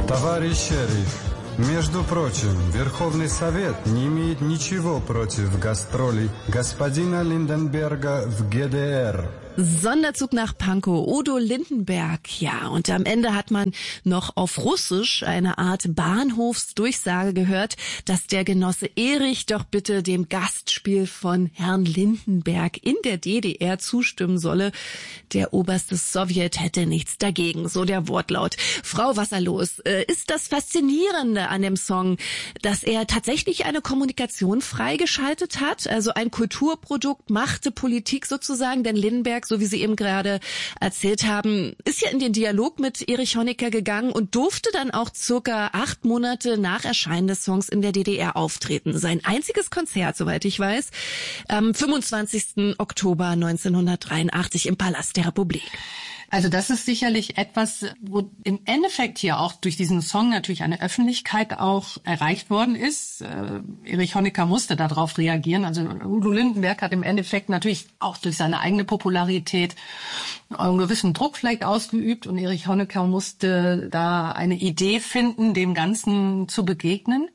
Товарищ шериф, между прочим, Верховный Совет не имеет ничего против гастролей господина Lindenberger в ГДР. Sonderzug nach Pankow, Udo Lindenberg, ja. Und am Ende hat man noch auf Russisch eine Art Bahnhofsdurchsage gehört, dass der Genosse Erich doch bitte dem Gastspiel von Herrn Lindenberg in der DDR zustimmen solle. Der oberste Sowjet hätte nichts dagegen, so der Wortlaut. Frau Wasserlos, ist das Faszinierende an dem Song, dass er tatsächlich eine Kommunikation freigeschaltet hat? Also ein Kulturprodukt machte Politik sozusagen, denn Lindenberg, so wie Sie eben gerade erzählt haben, ist ja in den Dialog mit Erich Honecker gegangen und durfte dann auch circa 8 Monate nach Erscheinen des Songs in der DDR auftreten. Sein einziges Konzert, soweit ich weiß, am 25. Oktober 1983 im Palast der Republik. Also das ist sicherlich etwas, wo im Endeffekt hier auch durch diesen Song natürlich eine Öffentlichkeit auch erreicht worden ist. Erich Honecker musste darauf reagieren. Also Udo Lindenberg hat im Endeffekt natürlich auch durch seine eigene Popularität einen gewissen Druck vielleicht ausgeübt und Erich Honecker musste da eine Idee finden, dem Ganzen zu begegnen.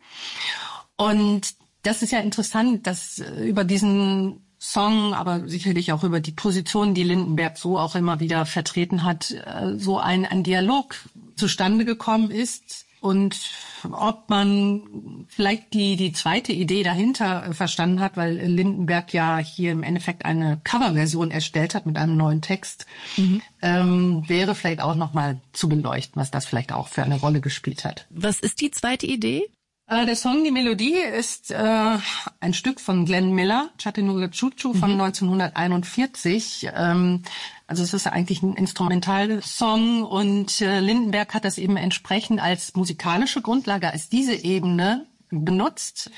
Und das ist ja interessant, dass über diesen Song, aber sicherlich auch über die Position, die Lindenberg so auch immer wieder vertreten hat, so ein Dialog zustande gekommen ist. Und ob man vielleicht die zweite Idee dahinter verstanden hat, weil Lindenberg ja hier im Endeffekt eine Coverversion erstellt hat mit einem neuen Text, wäre vielleicht auch nochmal zu beleuchten, was das vielleicht auch für eine Rolle gespielt hat. Was ist die zweite Idee? Der Song, die Melodie, ist ein Stück von Glenn Miller, Chattanooga Choo Choo von 1941. Also es ist eigentlich ein Instrumentalsong und Lindenberg hat das eben entsprechend als musikalische Grundlage, als diese Ebene benutzt,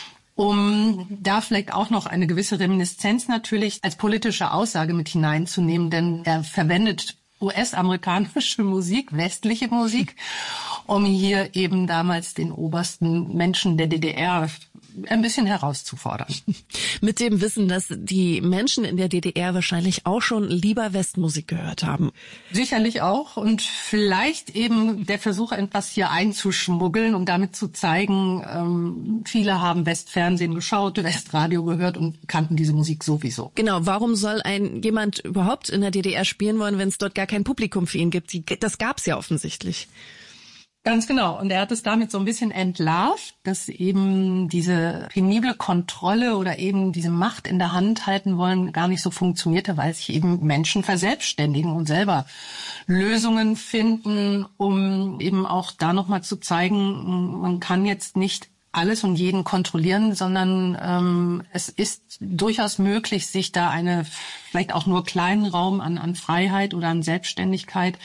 um da vielleicht auch noch eine gewisse Reminiszenz natürlich als politische Aussage mit hineinzunehmen, denn er verwendet US-amerikanische Musik, westliche Musik, um hier eben damals den obersten Menschen der DDR ein bisschen herauszufordern. Mit dem Wissen, dass die Menschen in der DDR wahrscheinlich auch schon lieber Westmusik gehört haben. Sicherlich auch und vielleicht eben der Versuch, etwas hier einzuschmuggeln, um damit zu zeigen, viele haben Westfernsehen geschaut, Westradio gehört und kannten diese Musik sowieso. Genau, warum soll jemand überhaupt in der DDR spielen wollen, wenn es dort gar kein Publikum für ihn gibt? Das gab's ja offensichtlich. Ganz genau. Und er hat es damit so ein bisschen entlarvt, dass eben diese penible Kontrolle oder eben diese Macht in der Hand halten wollen gar nicht so funktionierte, weil sich eben Menschen verselbstständigen und selber Lösungen finden, um eben auch da nochmal zu zeigen, man kann jetzt nicht alles und jeden kontrollieren, sondern es ist durchaus möglich, sich da vielleicht auch nur kleinen Raum an Freiheit oder an Selbstständigkeit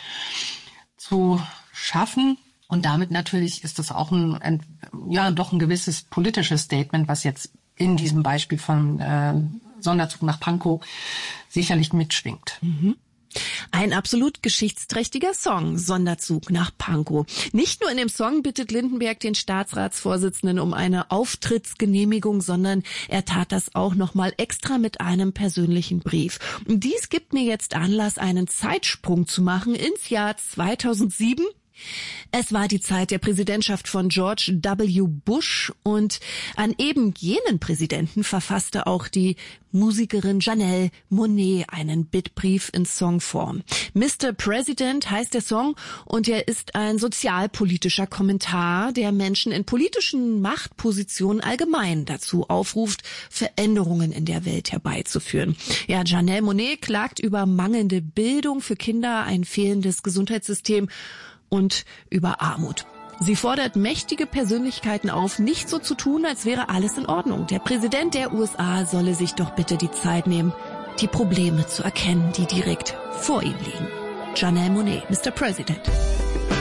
zu schaffen. Und damit natürlich ist das auch doch ein gewisses politisches Statement, was jetzt in diesem Beispiel von Sonderzug nach Pankow sicherlich mitschwingt. Mhm. Ein absolut geschichtsträchtiger Song, Sonderzug nach Pankow. Nicht nur in dem Song bittet Lindenberg den Staatsratsvorsitzenden um eine Auftrittsgenehmigung, sondern er tat das auch nochmal extra mit einem persönlichen Brief. Und dies gibt mir jetzt Anlass, einen Zeitsprung zu machen ins Jahr 2007. Es war die Zeit der Präsidentschaft von George W. Bush und an eben jenen Präsidenten verfasste auch die Musikerin Janelle Monáe einen Bittbrief in Songform. Mr. President heißt der Song und er ist ein sozialpolitischer Kommentar, der Menschen in politischen Machtpositionen allgemein dazu aufruft, Veränderungen in der Welt herbeizuführen. Ja, Janelle Monáe klagt über mangelnde Bildung für Kinder, ein fehlendes Gesundheitssystem und über Armut. Sie fordert mächtige Persönlichkeiten auf, nicht so zu tun, als wäre alles in Ordnung. Der Präsident der USA solle sich doch bitte die Zeit nehmen, die Probleme zu erkennen, die direkt vor ihm liegen. Janelle Monáe, Mr. President.